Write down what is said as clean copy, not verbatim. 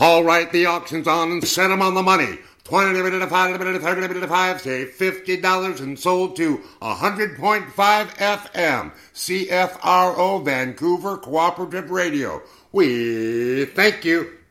All right, the auction's on and set 'em on the money. 20 to 5 to 30 to 5, say $50 and sold to 100.5 FM, CFRO Vancouver Cooperative Radio. We thank you.